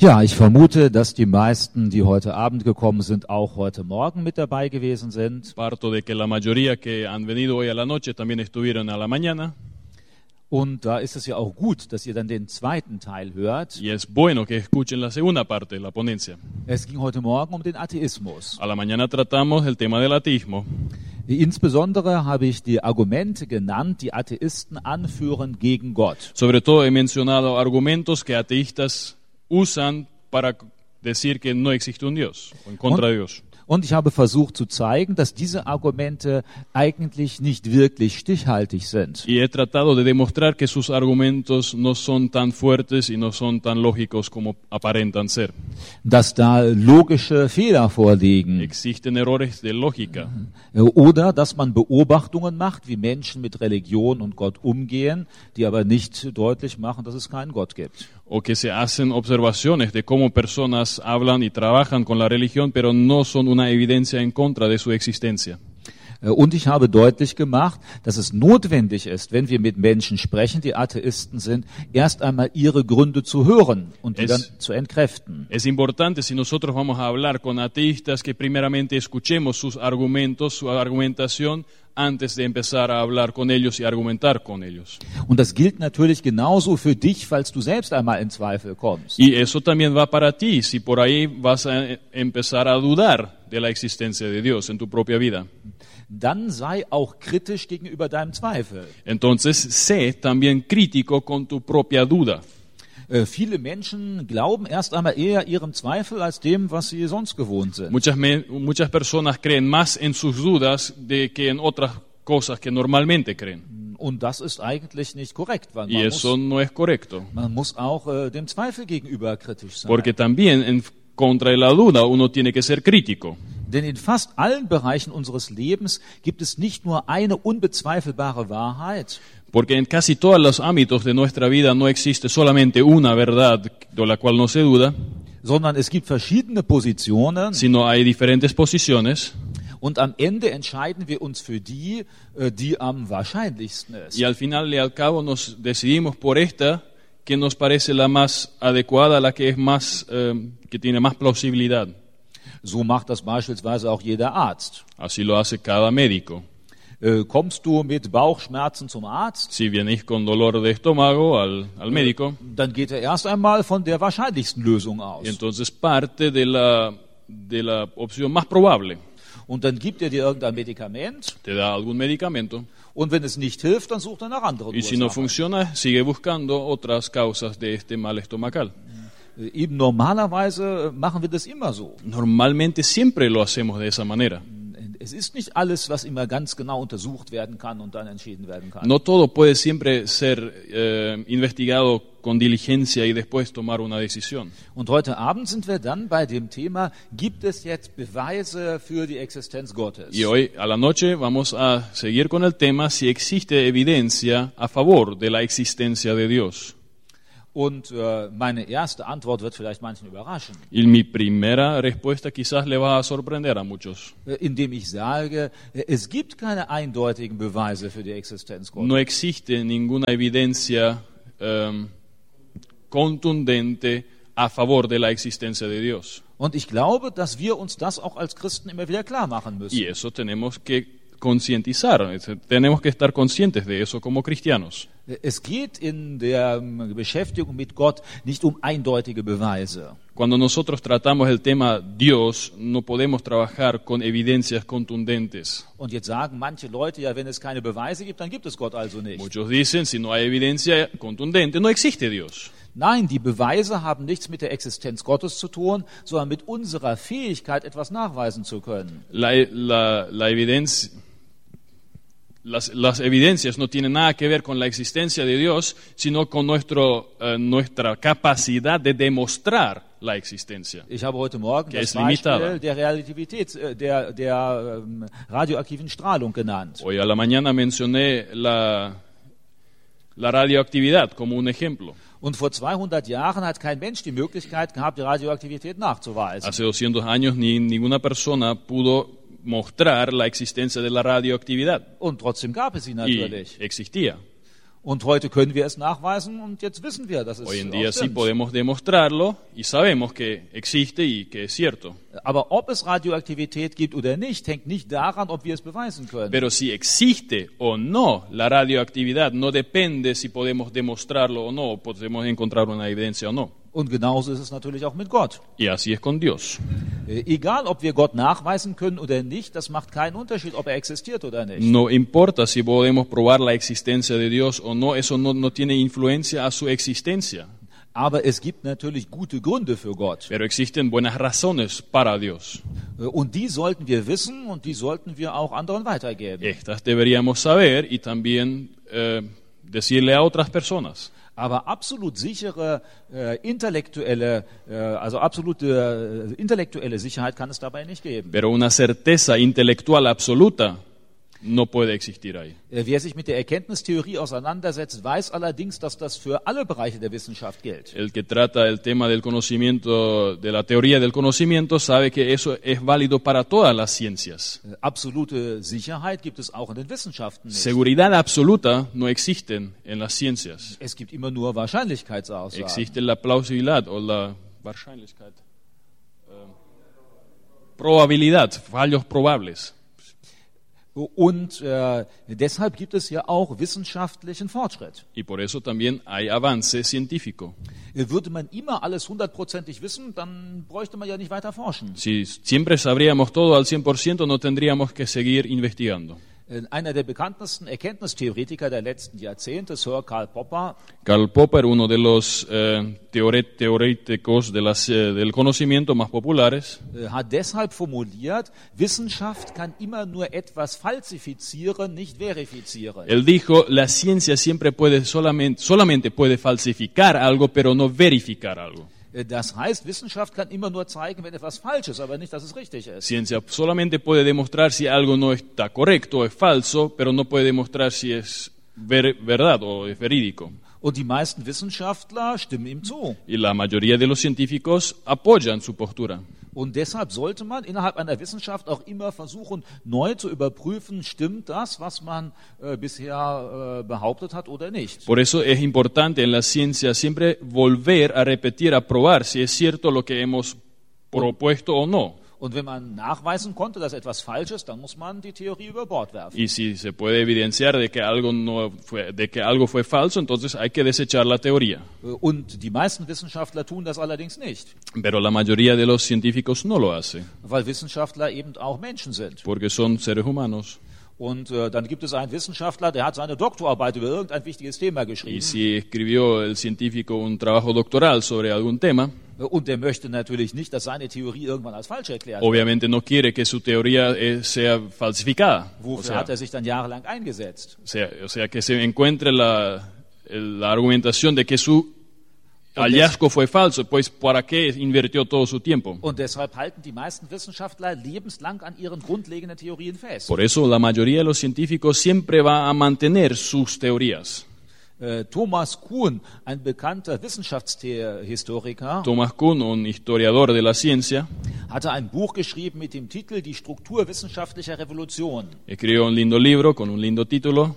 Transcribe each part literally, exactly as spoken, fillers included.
Ja, ich vermute, dass die meisten, die heute Abend gekommen sind, auch heute Morgen mit dabei gewesen sind. Parto de que la mayoría que han venido hoy a la noche también estuvieron a la mañana. Und da ist es ja auch gut, dass ihr dann den zweiten Teil hört. Y es bueno que escuchen la segunda parte de la ponencia. Es ging heute Morgen um den Atheismus. A la mañana tratamos el tema del ateísmo. Insbesondere habe ich die Argumente genannt, die Atheisten anführen gegen Gott. Sobre todo he mencionado argumentos que ateístas usan para decir que no existe un Dios o en contra de Dios. Und ich habe versucht zu zeigen, dass diese Argumente eigentlich nicht wirklich stichhaltig sind. Y he tratado de demostrar que sus argumentos no son tan fuertes y no son tan lógicos como aparentan ser. Dass da logische Fehler vorliegen. Existen errores de lógica. Oder dass man Beobachtungen macht, wie Menschen mit Religion und Gott umgehen, die aber nicht deutlich machen, dass es keinen Gott gibt. O que se hacen observaciones de cómo personas hablan y trabajan con la religión, pero no son una evidencia en contra de su existencia. Und ich habe deutlich gemacht, dass es notwendig ist, wenn wir mit Menschen sprechen, die Atheisten sind, erst einmal ihre Gründe zu hören und die es, dann zu entkräften. Es importante, si nosotros vamos a hablar con ateístas, que primeramente escuchemos sus argumentos, su argumentación, antes de empezar a hablar con ellos y argumentar con ellos. Und das gilt natürlich genauso für dich, falls du selbst einmal in Zweifel kommst. Y eso también va para ti, si por ahí vas a empezar a dudar de la existencia de Dios en tu propia vida. Dann sei auch kritisch gegenüber deinem Zweifel. Entonces, sé también crítico con tu propia duda. Äh, viele Menschen glauben erst einmal eher ihrem Zweifel als dem, was sie sonst gewohnt sind. Muchas, me, muchas personas creen más en sus dudas de que en otras cosas que normalmente creen. Und das ist eigentlich nicht korrekt, weil y man, eso muss, no es correcto. man muss auch äh, dem Zweifel gegenüber kritisch sein. Porque también en contra de la duda uno tiene que ser crítico. Denn in fast allen Bereichen unseres Lebens gibt es nicht nur eine unbezweifelbare Wahrheit. Porque en casi todos los ámbitos de nuestra vida no existe solamente una verdad de la cual no se duda, sondern es gibt verschiedene Positionen, sino hay diferentes posiciones. Und am Ende entscheiden wir uns für die, die am wahrscheinlichsten ist. Y al final y al cabo nos decidimos por esta que nos parece la más adecuada, la que es más, eh, que tiene más plausibilidad. So macht das beispielsweise auch jeder Arzt. Así lo hace cada médico. Äh, kommst du mit Bauchschmerzen zum Arzt? Si vienes con dolor de estómago al, al médico, dann geht er erst einmal von der wahrscheinlichsten Lösung aus. Y entonces parte de la, de la opción más probable. Und dann gibt er dir irgendein Medikament. Te da algún medicamento. Und wenn es nicht hilft, dann sucht er nach anderen Y si no funciona, sigue buscando otras causas de este mal estomacal. Eben normalerweise machen wir das immer so. Normalmente siempre lo hacemos de esa manera. Es ist nicht alles, was immer ganz genau untersucht werden kann und dann entschieden werden kann. No todo puede siempre ser eh, investigado con diligencia y después tomar una decisión. Und heute Abend sind wir dann bei dem Thema, gibt es jetzt Beweise für die Existenz Gottes? Y hoy a la noche vamos a seguir con el tema si existe evidencia a favor de la existencia de Dios. Und äh, meine erste Antwort wird vielleicht manchen überraschen. Y mi primera respuesta quizás le va a sorprender a muchos. Indem ich sage, es gibt keine eindeutigen Beweise für die Existenz Gottes. No existe ninguna evidencia um, contundente a favor de la existencia de Dios. Und ich glaube, dass wir uns das auch als Christen immer wieder klar machen müssen. Y eso tenemos que concientizar, tenemos que estar conscientes de eso como cristianos. Es geht in der Beschäftigung mit Gott nicht um eindeutige Beweise. Cuando nosotros tratamos el tema Dios, no podemos trabajar con evidencias contundentes. Und jetzt sagen manche Leute, ja, wenn es keine Beweise gibt, dann gibt es Gott also nicht. Muchos dicen, si no hay evidencia contundente, no existe Dios. Nein, die Beweise haben nichts mit der Existenz Gottes zu tun, sondern mit unserer Fähigkeit, etwas nachweisen zu können. La, la, la evidencia... Las, las evidencias no tienen nada que ver con la existencia de Dios, sino con nuestro, uh, nuestra capacidad de demostrar la existencia. Ich habe heute Morgen que das es limitada. Beispiel der Relativität, der, der ähm, radioaktiven Strahlung genannt. Hoy a la mañana mencioné la, la radioactividad como un ejemplo. Und vor zweihundert Jahren hat kein Mensch die Möglichkeit gehabt, die Radioaktivität nachzuweisen. Hace doscientos años ni ninguna persona pudo mostrar la existencia de la radioactividad. Und trotzdem gab es sie natürlich. Y existía. Und heute können wir es nachweisen und jetzt wissen wir, dass es Hoy en auch día sí stimmt. podemos demostrarlo y sabemos que existe y que es cierto. Aber ob es Radioaktivität gibt oder nicht, hängt nicht daran, ob wir es beweisen können. Pero si existe o no la radioactividad no depende si podemos demostrarlo o no, o podemos encontrar una evidencia o no. Und genauso ist es natürlich auch mit Gott. Y así es con Dios. Äh, Egal, ob wir Gott nachweisen können oder nicht, das macht keinen Unterschied, ob er existiert oder nicht. No importa si podemos probar la existencia de Dios o no, eso no, no tiene influencia a su existencia. Aber es gibt natürlich gute Gründe für Gott. Pero existen buenas razones para Dios. Äh, Und die sollten wir wissen und die sollten wir auch anderen weitergeben. Estas deberíamos saber y también eh, decirle a otras personas. Aber absolut sichere äh, intellektuelle, äh, also absolute äh, intellektuelle Sicherheit kann es dabei nicht geben. Pero una certeza intelectual absoluta no puede existir ahí. Äh, Wer sich mit der Erkenntnistheorie auseinandersetzt, weiß allerdings, dass das für alle Bereiche der Wissenschaft gilt. El que trata el tema del conocimiento, de la teoría del conocimiento, sabe que eso es válido para todas las ciencias. Äh, Absolute Sicherheit gibt es auch in den Wissenschaften nicht. Seguridad absoluta no existen en las ciencias. Es gibt immer nur Wahrscheinlichkeitsaussagen. Existe la plausibilidad o la Wahrscheinlichkeit, eh, probabilidad, fallos probables. Und äh, deshalb gibt es ja auch wissenschaftlichen Fortschritt. Y por eso también hay avance científico. Äh, Würde man immer alles hundertprozentig wissen, dann bräuchte man ja nicht weiter forschen. Si siempre sabríamos todo al cien por ciento, no tendríamos que seguir investigando. Äh, Einer der bekanntesten Erkenntnistheoretiker der letzten Jahrzehnte, Sir Karl Popper, Karl Popper, uno de los eh, teore- teoréticos de las, eh, del conocimiento más populares, äh, hat deshalb formuliert, Wissenschaft kann immer nur etwas falsifizieren, nicht verifizieren. él dijo, la ciencia siempre puede solamente, solamente puede falsificar algo, pero no verificar algo. Äh, Das heißt, Wissenschaft kann immer nur zeigen, wenn etwas falsch ist, aber nicht, dass es richtig ist. Ciencia solamente puede demostrar si algo no está correcto o es falso, pero no puede demostrar si es ver- verdad o es verídico. Und die meisten Wissenschaftler stimmen ihm zu. Y la mayoría de los científicos apoyan su postura. Und deshalb sollte man innerhalb einer Wissenschaft auch immer versuchen, neu zu überprüfen, stimmt das, was man äh, bisher äh, behauptet hat oder nicht. Por eso es importante en la ciencia siempre volver a repetir, a probar si es cierto lo que hemos propuesto o no. Und wenn man nachweisen konnte, dass etwas falsch ist, dann muss man die Theorie über Bord werfen. Y si se puede evidenciar de que algo no fue, de que algo fue falso, entonces hay que desechar la teoría. Äh, Und die meisten Wissenschaftler tun das allerdings nicht, Pero la mayoría de los científicos no lo hace, weil Wissenschaftler eben auch Menschen sind. porque son seres humanos. Und äh, dann gibt es einen Wissenschaftler, der hat seine Doktorarbeit über irgendein wichtiges Thema Y geschrieben. si escribió el científico un trabajo doctoral sobre algún tema, Äh, Und der möchte natürlich nicht, dass seine Theorie irgendwann als falsch erklärt wird. obviamente no quiere que su teoría eh, sea falsificada. O Wofür sea, hat er sich dann jahrelang eingesetzt? o sea, o sea, que se encuentre la, el- la argumentación de que su hallazgo fue falso, pues ¿para qué invirtió todo su tiempo? Und deshalb halten die meisten Wissenschaftler lebenslang an ihren grundlegenden Theorien fest. Por eso la mayoría de los científicos siempre va a mantener sus teorías. Äh, Thomas Kuhn, ein bekannter Wissenschaftshistoriker, Thomas Kuhn, un historiador de la ciencia, hatte ein Buch geschrieben mit dem Titel Die Struktur wissenschaftlicher Revolution. escribió un lindo libro con un lindo título.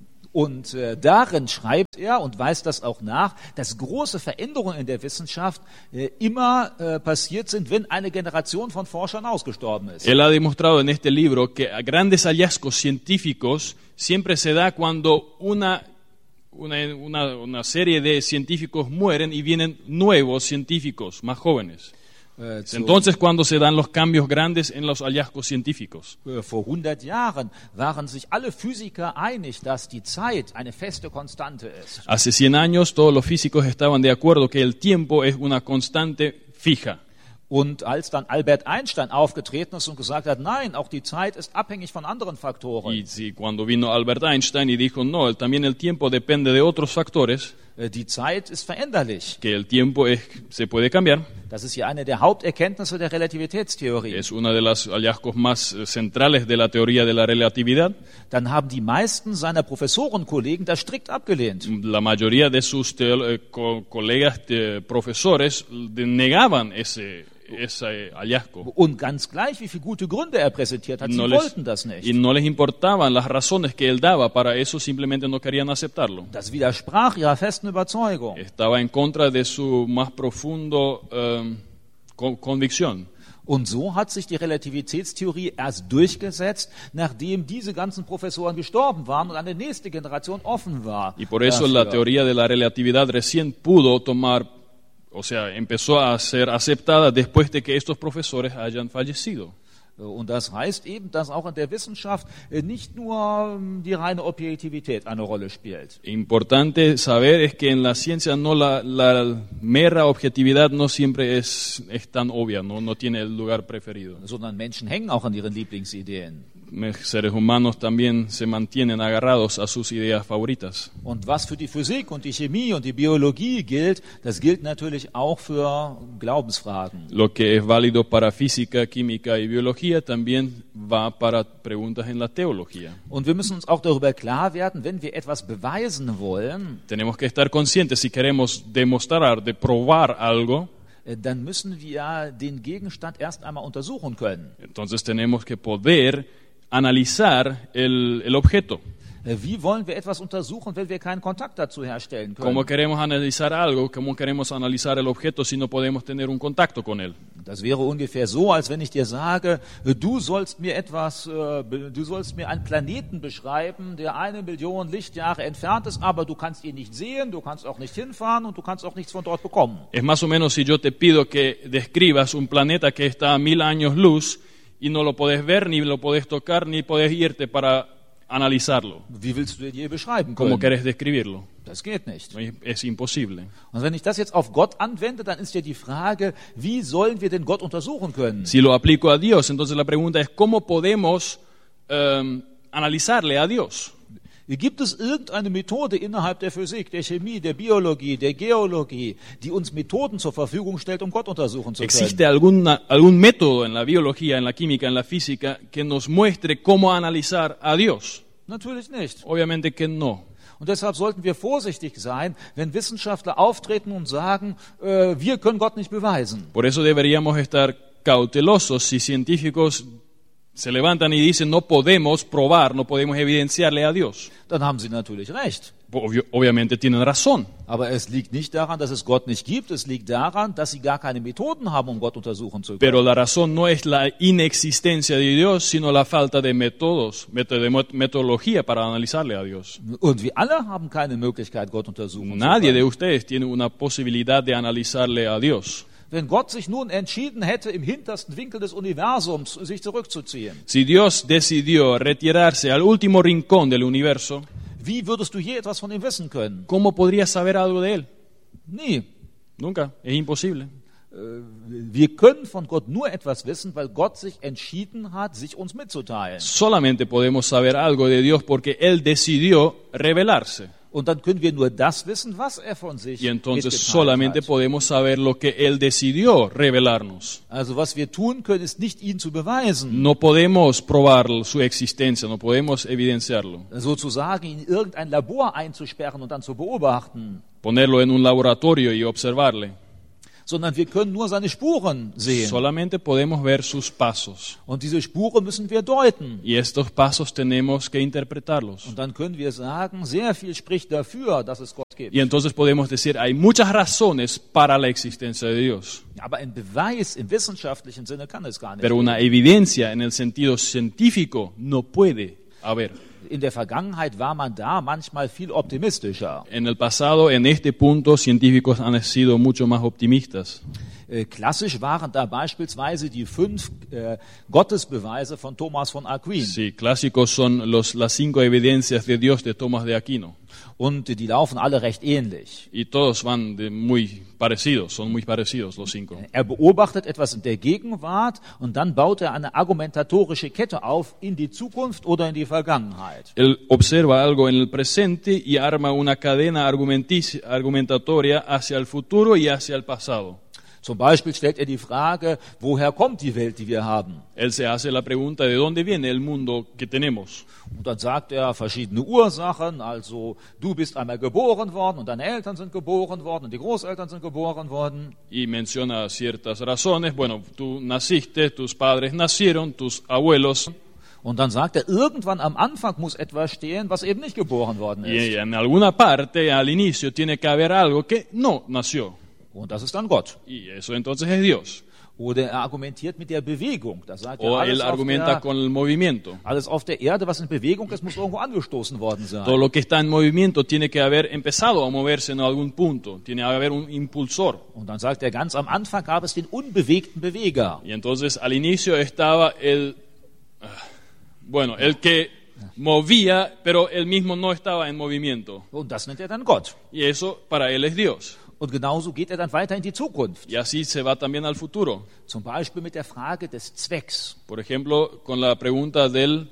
Und äh, darin schreibt er und weist das auch nach, dass große Veränderungen in der Wissenschaft äh, immer äh, passiert sind, wenn eine Generation von Forschern ausgestorben ist. Él ha demostrado en este libro que a grandes hallazgos científicos siempre se da cuando una, una, una, una serie de científicos mueren y vienen nuevos científicos más jóvenes. Äh, zu, Entonces, cuando se dan los cambios grandes en los hallazgos científicos. äh, vor hundert Jahren waren sich alle Physiker einig, dass die Zeit eine feste Konstante ist. Hace cien años todos los físicos estaban de acuerdo que el tiempo es una constante fija. Und als dann Albert Einstein aufgetreten ist und gesagt hat, nein, auch die Zeit ist abhängig von anderen Faktoren, Y si cuando vino Albert Einstein y dijo, no, el- también el tiempo depende de otros factores, äh, die Zeit ist veränderlich. que el tiempo es, se puede cambiar, Das ist ja eine der Haupterkenntnisse der Relativitätstheorie. es uno de los hallazgos más eh, centrales de la teoría de la relatividad. Dann haben die meisten seiner Professorenkollegen das strikt abgelehnt. La mayoría de sus teo- eh, co- colegas eh, profesores de- negaban ese, ese hallazgo. Und ganz gleich, wie viele gute Gründe er präsentiert hat, sie No les, wollten das nicht. y no les importaban las razones que él daba para eso, simplemente no querían aceptarlo. Das widersprach ihrer festen Überzeugung. Estaba en contra de su más profundo eh, con- convicción. Und so hat sich die Relativitätstheorie erst durchgesetzt, nachdem diese ganzen Professoren gestorben waren und eine nächste Generation offen war. Y por eso la dafür. teoría de la relatividad recién pudo tomar, o sea, empezó a ser aceptada después de que estos profesores hayan fallecido. Und das heißt eben, dass auch in der Wissenschaft äh, nicht nur ähm, die reine Objektivität eine Rolle spielt, Importante saber es que en la ciencia no la, la mera objetividad no siempre es, es tan obvia, no, no tiene el lugar preferido. sondern Menschen hängen auch an ihren Lieblingsideen. Seres humanos también se mantienen agarrados a sus ideas favoritas. Und was für die Physik und die Chemie und die Biologie gilt, das gilt natürlich auch für Glaubensfragen. Lo que es válido para física, química y biología también va para preguntas en la teología. Und wir müssen uns auch darüber klar werden, wenn wir etwas beweisen wollen, Tenemos que estar conscientes si queremos demostrar, de probar algo, äh, dann müssen wir den Gegenstand erst einmal untersuchen können. entonces tenemos que poder analizar el, el objeto. Äh, Wie wollen wir etwas untersuchen, wenn wir keinen Kontakt dazu herstellen können? ¿Cómo queremos analizar algo? ¿Cómo queremos analizar el objeto si no podemos tener un contacto con él? Das wäre ungefähr so, als wenn ich dir sage, äh, du sollst mir etwas, äh, be- du sollst mir einen Planeten beschreiben, der eine Million Lichtjahre entfernt ist, aber du kannst ihn nicht sehen, du kannst auch nicht hinfahren und du kannst auch nichts von dort bekommen. Es más o menos si yo te pido que describas un planeta que está a mil años luz y no lo podés ver, ni lo podés tocar, ni podés irte para analizarlo. Wie willst du den je beschreiben ¿Cómo können? querés describirlo? Das geht nicht. Es, es imposible. Und wenn ich das jetzt auf Gott anwende, dann ist ja die Frage, wie sollen wir denn Gott untersuchen können? Si lo aplico a Dios, entonces la pregunta es ¿cómo podemos eh, analizarle a Dios? Gibt es irgendeine Methode innerhalb der Physik, der Chemie, der Biologie, der Geologie, die uns Methoden zur Verfügung stellt, um Gott untersuchen zu können? ¿Existe alguna, algún método en la biología, en la química, en la física que nos muestre cómo analizar a Dios? Natürlich nicht. Obviamente que no. Und deshalb sollten wir vorsichtig sein, wenn Wissenschaftler auftreten und sagen, äh, wir können Gott nicht beweisen. Por eso deberíamos estar cautelosos si científicos se levantan y dicen no podemos probar, no podemos evidenciarle a Dios. Dann haben sie natürlich recht. Obvio- obviamente tienen razón. Aber es liegt nicht daran, dass es Gott nicht gibt, es liegt daran, dass sie gar keine Methoden haben, um Gott untersuchen zu können. Pero la razón no es la inexistencia de Dios, sino la falta de métodos, método- de met- metodología para analizarle a Dios. Und wir alle haben keine Möglichkeit, Gott untersuchen Nadie zu de können. ustedes tiene una posibilidad de analizarle a Dios. Wenn Gott sich nun entschieden hätte, im hintersten Winkel des Universums sich zurückzuziehen, Si Dios decidió retirarse al último rincón del universo, wie würdest du je etwas von ihm wissen können? ¿cómo podrías saber algo de Él? Nie. Nunca, es imposible. Wir können von Gott nur etwas wissen, weil Gott sich entschieden hat, sich uns mitzuteilen. Solamente podemos saber algo de Dios porque Él decidió revelarse. Und dann können wir nur das wissen, was er von sich Y entonces mitgeteilt solamente hat. podemos saber lo que Él decidió revelarnos. Also was wir tun können, ist nicht ihn zu beweisen, No podemos probar su existencia, no podemos evidenciarlo. sozusagen ihn in irgendein Labor einzusperren und dann zu beobachten, Ponerlo en un laboratorio y observarle. sondern wir können nur seine Spuren sehen. Solamente podemos ver sus pasos. Und diese Spuren müssen wir deuten. Y estos pasos tenemos que interpretarlos. Und dann können wir sagen, sehr viel spricht dafür, dass es Gott gibt. Y entonces podemos decir, hay muchas razones para la existencia de Dios. Aber ein Beweis im wissenschaftlichen Sinne kann es gar nicht Pero una geben. evidencia en el sentido científico no puede haber. In der Vergangenheit war man da manchmal viel optimistischer. En el pasado, en este punto, científicos han sido mucho más optimistas. Äh, Klassisch waren da beispielsweise die fünf äh, Gottesbeweise von Thomas von Aquin. Sí, clásicos son los, las cinco evidencias de Dios de Tomás de Aquino. Und die laufen alle recht ähnlich. Y todos van de muy parecidos, son muy parecidos los cinco. Er beobachtet etwas in der Gegenwart und dann baut er eine argumentatorische Kette auf in die Zukunft oder in die Vergangenheit. Él observa algo en el presente y arma una cadena argumentis- argumentatoria hacia el futuro y hacia el pasado. Zum Beispiel stellt er die Frage, woher kommt die Welt, die wir haben? Él se hace la pregunta de dónde viene el mundo que tenemos. Und dann sagt er verschiedene Ursachen, also du bist einmal geboren worden und deine Eltern sind geboren worden und die Großeltern sind geboren worden. Y menciona ciertas razones. Bueno, tú naciste, tus padres nacieron, tus abuelos. Und dann sagt er, irgendwann am Anfang muss etwas stehen, was eben nicht geboren worden Y ist. en alguna parte, al inicio, tiene que haber algo que no nació. Und das ist dann Gott. Y eso entonces es Dios. Oder er argumentiert mit der Bewegung. Da sagt er, O alles él auf, argumenta der, con el movimiento. alles auf der Erde, was in Bewegung ist, muss irgendwo angestoßen worden Todo sein. lo que está en movimiento tiene que haber empezado a moverse en algún punto. Tiene que haber un impulsor. Und dann sagt er, ganz am Anfang gab es den unbewegten Beweger. Y entonces al inicio estaba el, ah, bueno, el que movía, pero él mismo no estaba en movimiento. Und das nennt er dann Gott. Y eso para él es Dios. Und genauso geht er dann weiter in die Zukunft. Y así se va también al futuro. Zum Beispiel mit der Frage des Zwecks. Por ejemplo, con la pregunta del,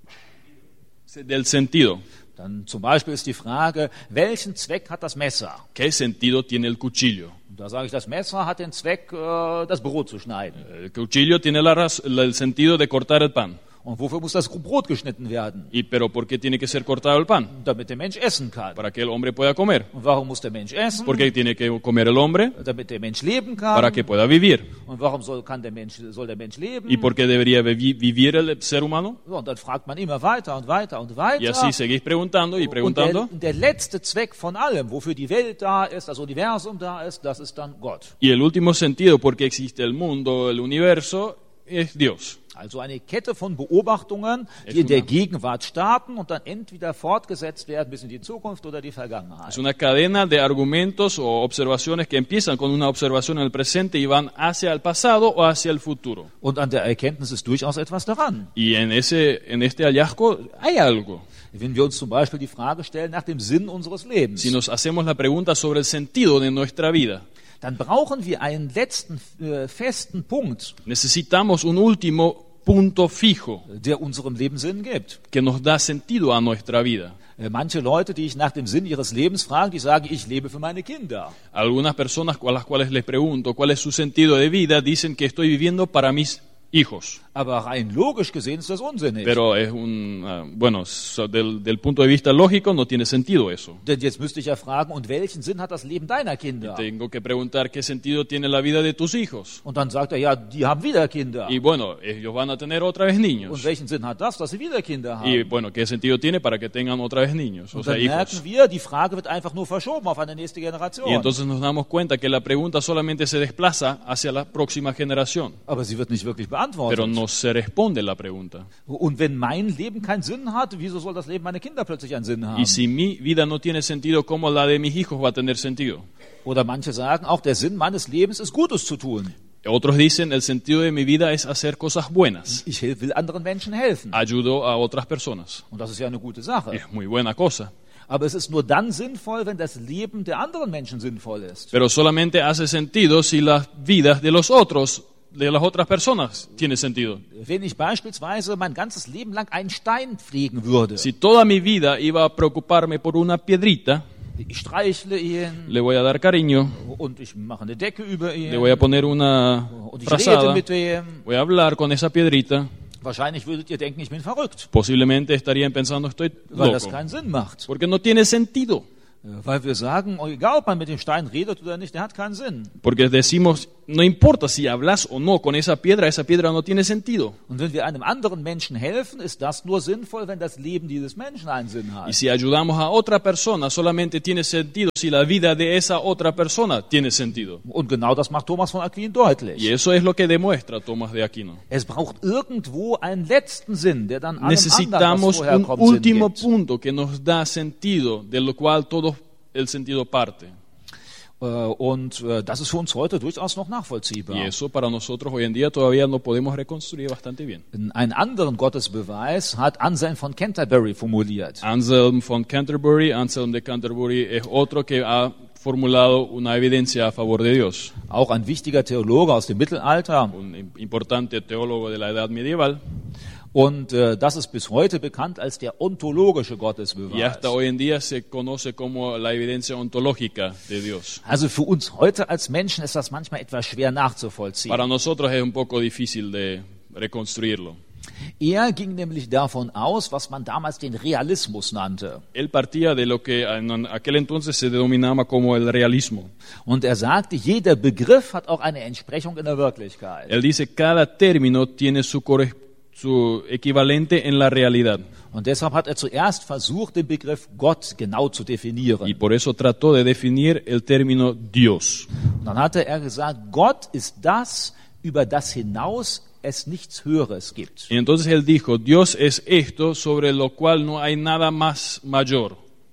del sentido. Dann zum Beispiel ist die Frage, welchen Zweck hat das Messer? ¿Qué sentido tiene el cuchillo? Und da sage ich, das Messer hat den Zweck, äh, das Brot zu schneiden. El cuchillo tiene la raz- el sentido de cortar el pan. Und wofür muss das Brot geschnitten werden? ¿Y pero por qué tiene que ser cortado el pan? Damit der Mensch essen kann. Para que el hombre pueda comer. Und warum muss der Mensch essen? ¿Por qué tiene que comer el hombre? Damit der Mensch leben kann. Para que pueda vivir. Und warum soll, kann der Mensch, soll der Mensch leben? ¿Y por qué debería vivi- vivir el ser humano? So, und dann fragt man immer weiter und weiter und weiter. Y así seguís preguntando y Und der, preguntando. der letzte Zweck von allem, wofür die Welt da ist, das Universum da ist, das ist dann Gott. Y el último sentido, por qué existe el mundo, el universo, es Dios. Also eine Kette von Beobachtungen, Es die in der una- Gegenwart starten und dann entweder fortgesetzt werden bis in die Zukunft oder die Vergangenheit. Es una cadena de argumentos o observaciones que empiezan con una observación en el presente y van hacia el pasado o hacia el futuro. Und an der Erkenntnis ist durchaus etwas daran. Y en, ese, en este hallazgo hay algo. Wenn wir uns zum Beispiel die Frage stellen nach dem Sinn unseres Lebens, Si nos hacemos la pregunta sobre el sentido de nuestra vida, dann brauchen wir einen letzten äh, festen Punkt, necesitamos un último punto fijo der unserem Leben Sinn gibt. que nos da sentido a nuestra vida. Äh, Manche Leute, die ich nach dem Sinn ihres Lebens frage, die sagen, ich lebe für meine Kinder. Algunas personas a las cuales les pregunto cuál es su sentido de vida dicen que estoy viviendo para mis hijos. Aber rein logisch gesehen ist das unsinnig. Pero es un, ah, bueno, so del, del punto de vista lógico no tiene sentido eso. Denn jetzt müsste ich ja fragen, und welchen Sinn hat das Leben deiner Kinder? Tengo que preguntar qué sentido tiene la vida de tus hijos. Und dann sagt er, ja, die haben wieder Kinder. Y bueno, ellos van a tener otra vez Und niños. welchen Sinn hat das, dass sie wieder Kinder Y haben? bueno, ¿qué sentido tiene para que tengan otra vez niños? O Und sea, dann hijos. merken wir, die Frage wird einfach nur verschoben auf eine nächste Generation. Y entonces nos damos cuenta que la pregunta solamente se desplaza hacia la próxima generación, Aber sie wird nicht wirklich pero beantwortet. no se responde la pregunta. Und wenn mein Leben keinen Sinn hat, wieso soll das Leben meiner Kinder plötzlich einen Sinn haben? Y si mi vida no tiene sentido, ¿cómo la de mis hijos va a tener sentido? Oder manche sagen, auch der Sinn meines Lebens ist Gutes zu tun. Otros dicen, el sentido de mi vida es hacer cosas buenas. Ich hel- will anderen Menschen helfen. Ayudo a otras personas. Und das ist ja eine gute Sache. Es muy buena cosa. Aber es ist nur dann sinnvoll, wenn das Leben der anderen Menschen sinnvoll ist. Pero solamente hace sentido si las vidas de los otros, de las otras personas, tienen sentido. Wenn ich beispielsweise mein ganzes Leben lang einen Stein pflegen würde, Si toda mi vida iba a preocuparme por una piedrita, ich streichle ihn le voy a dar cariño, und ich mache eine Decke über ihn le voy a poner una und ich rede frazada, mit dem, voy a hablar con esa piedrita, wahrscheinlich würdet ihr denken, ich bin verrückt, posiblemente estarían pensando estoy weil das loco, keinen Sinn macht. porque no tiene sentido. Weil wir sagen, egal ob man mit dem Stein redet oder nicht, der hat keinen Sinn. Porque decimos, no importa si hablas o no con esa piedra, esa piedra no tiene sentido. Und wenn wir einem anderen Menschen helfen, ist das nur sinnvoll, wenn das Leben dieses Menschen einen Sinn Y hat. si ayudamos a otra persona, solamente tiene sentido si la vida de esa otra persona tiene sentido. Und genau das macht Thomas von Aquin deutlich. Y eso es lo que demuestra Tomás de Aquino. Es braucht irgendwo einen letzten Sinn, der dann allem anderen, was Necesitamos vorher un kommt, Sinn último gibt. punto que nos da sentido, de lo cual todo el sentido parte. Äh, Und äh, das ist für uns heute durchaus noch nachvollziehbar. Y eso para nosotros hoy en día todavía lo podemos reconstruir bastante bien. Einen anderen Gottesbeweis hat Anselm von Canterbury formuliert. Anselm von Canterbury, Anselm de Canterbury es otro que ha formulado una evidencia a favor de Dios. Auch ein wichtiger Theologe aus dem Mittelalter. Un importante teólogo de la edad medieval. Und äh, das ist bis heute bekannt als der ontologische Y Gottesbeweis. hasta hoy en día se conoce como la evidencia ontológica de Dios. Also für uns heute als Menschen ist das manchmal etwas schwer nachzuvollziehen. Para nosotros es un poco difícil de reconstruirlo. Er ging nämlich davon aus, was man damals den Realismus nannte. Él partía de lo que en aquel entonces se denominaba como el realismo. Und er sagte, jeder Begriff hat auch eine Entsprechung in der Wirklichkeit. Él dice, cada término tiene su, corre- su equivalente en la realidad. Und deshalb hat er zuerst versucht, den Begriff Gott genau zu Y definieren. por eso trató de definir el término Dios. Und dann hatte er gesagt, Gott ist das, über das hinaus es nichts Höheres gibt. Y entonces él dijo, Dios es esto sobre lo cual no hay nada más mayor.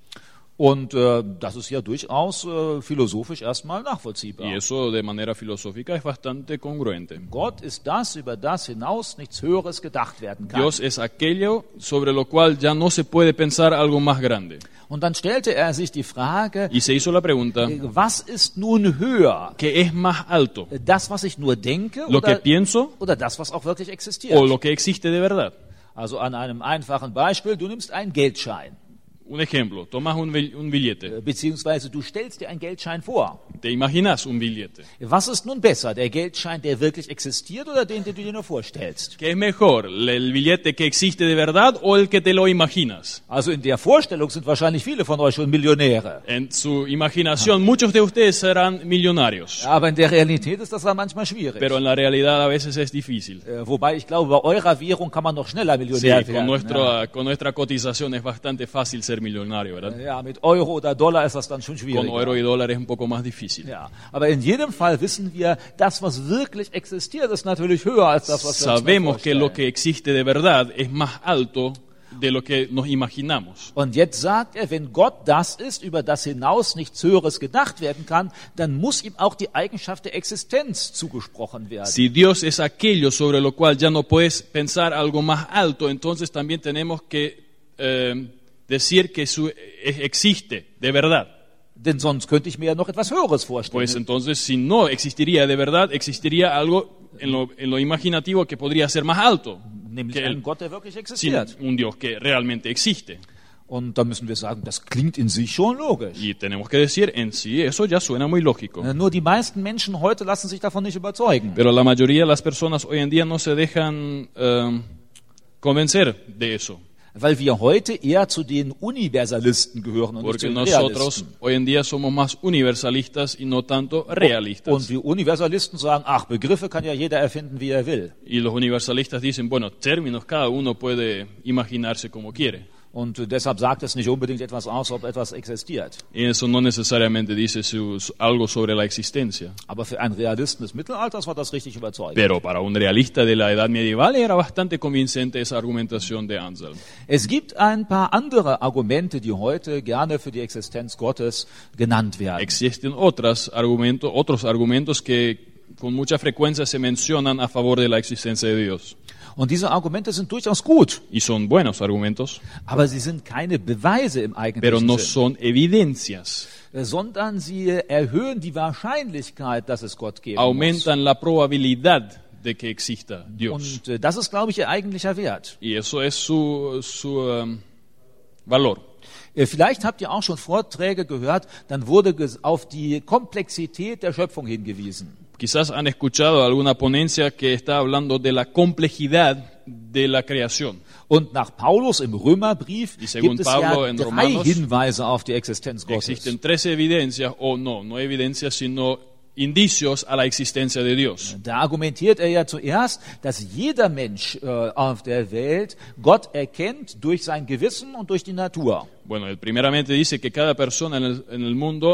Und äh, das ist ja durchaus äh, philosophisch erstmal nachvollziehbar. Y eso de manera filosófica es bastante congruente. Gott ist das, über das hinaus nichts Höheres gedacht werden kann. Dios es aquello sobre lo cual ya no se puede pensar algo más grande. Und dann stellte er sich die Frage, Y se hizo la pregunta, was ist nun höher? ¿qué es más alto? Das, was ich nur denke, ¿Lo que oder, pienso oder das, was auch wirklich existiert? o lo que existe de verdad? Also an einem einfachen Beispiel, du nimmst einen Geldschein, Un ejemplo, tomas un, bill- un billete, äh, beziehungsweise du stellst dir einen Geldschein vor. te imaginas un billete. Was ist nun besser, der Geldschein, der wirklich existiert, oder den, den du dir nur vorstellst? ¿Qué es mejor, el billete que existe de verdad o el que te lo imaginas? Also in der Vorstellung sind wahrscheinlich viele von euch schon Millionäre. En su imaginación, muchos de ustedes serán millonarios, Aber in der Realität ist das dann manchmal schwierig. pero en la realidad a veces es difícil. Äh, wobei ich glaube, bei eurer Währung kann man noch schneller Sí, Millionär con, werden. nuestro, con nuestra cotización es bastante fácil ser millonario, ¿verdad? Ja. Ja, mit Euro oder Dollar ist das dann schon Con schwierig. euro y dólar es un poco más difícil. Ja, aber in jedem Fall wissen wir, das, was wirklich existiert, ist natürlich höher als das, was wir uns nur Sabemos que lo vorstellen. que existe de verdad es más alto de lo que nos imaginamos. Und jetzt sagt er, wenn Gott das ist, über das hinaus nichts Höheres gedacht werden kann, dann muss ihm auch die Eigenschaft der Existenz zugesprochen werden. Si Dios es aquello sobre lo cual ya no puedes pensar algo más alto, entonces también tenemos que eh, decir que su, eh, existe de verdad. Denn sonst könnte ich mir ja noch etwas Höheres vorstellen. Pues entonces, si no existiría de verdad, existiría algo en lo, en lo imaginativo que podría ser más alto Nämlich que einen el, Gott, der wirklich sin existiert. un Dios que realmente existe. Und da müssen wir sagen, das klingt in sich schon logisch. Y tenemos que decir, en sí, eso ya suena muy lógico. Äh, Nur die meisten Menschen heute lassen sich davon nicht überzeugen. Pero la mayoría de las personas hoy en día no se dejan eh, convencer de eso. Weil wir heute eher zu den Universalisten gehören und nicht zu Porque den nosotros Realisten. hoy en día somos más universalistas y no tanto Und realistas. die Universalisten sagen, ach, Begriffe kann ja jeder erfinden, wie er will. Y los universalistas dicen, bueno, términos cada uno puede imaginarse como quiere. Und äh, deshalb sagt es nicht unbedingt etwas aus, ob etwas existiert. Y eso no necesariamente dice su- su- algo sobre la existencia. Aber für einen Realisten des Mittelalters war das richtig überzeugend. Pero para un realista de la edad medieval era bastante convincente esa argumentación de Anselm. Es gibt ein paar andere Argumente, die heute gerne für die Existenz Gottes genannt werden. Existen otras argumentos, otros argumentos que con mucha frecuencia se mencionan a favor de la existencia de Dios. Und diese Argumente sind durchaus gut, Y son buenos argumentos, aber sie sind keine Beweise im pero eigentlichen no Sinn, son evidencias. äh, sondern sie erhöhen die Wahrscheinlichkeit, dass es Gott geben muss. Aumentan la probabilidad de que exista Dios. Und äh, das ist, glaube ich, ihr eigentlicher Wert. Y eso es su, su um, valor. Äh, Vielleicht habt ihr auch schon Vorträge gehört, dann wurde ges- auf die Komplexität der Schöpfung hingewiesen. Quizás han escuchado alguna ponencia que está hablando de la complejidad de la creación. Und nach Paulus im Römerbrief Y según gibt es Pablo ja en drei Romanos, Hinweise auf die Existenz Gottes. Existen tres evidencias, o no, no evidencias, sino indicios a la existencia de Dios. Da argumentiert er ja zuerst, dass jeder Mensch äh, auf der Welt Gott erkennt durch sein Gewissen und durch die Natur. Bueno, él primeramente dice que cada persona en el, en el mundo